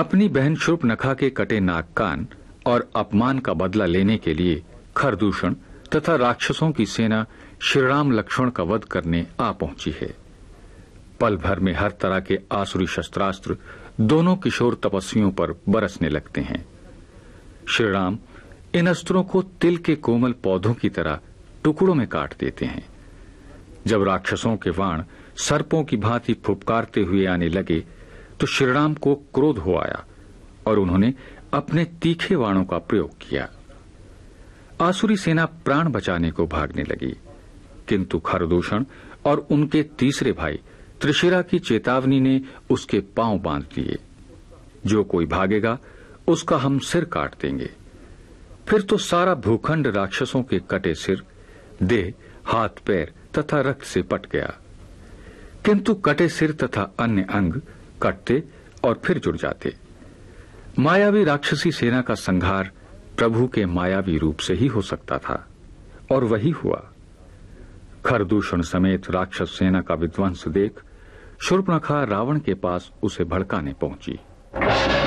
अपनी बहन शूर्पणखा के कटे नाक कान और अपमान का बदला लेने के लिए खरदूषण तथा राक्षसों की सेना श्रीराम लक्ष्मण का वध करने आ पहुंची है। पल भर में हर तरह के आसुरी शस्त्रास्त्र दोनों किशोर तपस्वियों पर बरसने लगते हैं। श्रीराम इन अस्त्रों को तिल के कोमल पौधों की तरह टुकड़ों में काट देते हैं। जब राक्षसों के बाण सर्पों की भांति फुफकारते हुए आने लगे तो श्रीराम को क्रोध हो आया और उन्होंने अपने तीखे बाणों का प्रयोग किया। आसुरी सेना प्राण बचाने को भागने लगी, किंतु खरदूषण और उनके तीसरे भाई त्रिशिरा की चेतावनी ने उसके पांव बांध दिए। जो कोई भागेगा उसका हम सिर काट देंगे। फिर तो सारा भूखंड राक्षसों के कटे सिर, देह, हाथ पैर तथा रक्त से पट गया, किंतु कटे सिर तथा अन्य अंग कटते और फिर जुड़ जाते। मायावी राक्षसी सेना का संहार प्रभु के मायावी रूप से ही हो सकता था, और वही हुआ। खरदूषण समेत राक्षस सेना का विध्वंस देख शूर्पणखा रावण के पास उसे भड़काने पहुंची।